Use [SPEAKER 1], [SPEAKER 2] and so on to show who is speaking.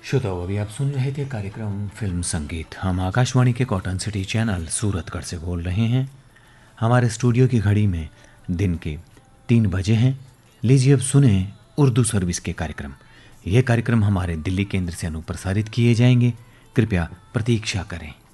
[SPEAKER 1] श्रोताओ, अभी आप सुन रहे थे कार्यक्रम फिल्म संगीत। हम आकाशवाणी के कॉटन सिटी चैनल सूरतगढ़ से बोल रहे हैं। हमारे स्टूडियो की घड़ी में दिन के 3 बजे हैं। लीजिए अब सुने उर्दू सर्विस के कार्यक्रम। ये कार्यक्रम हमारे दिल्ली केंद्र से अनुप्रसारित किए जाएंगे। कृपया प्रतीक्षा करें।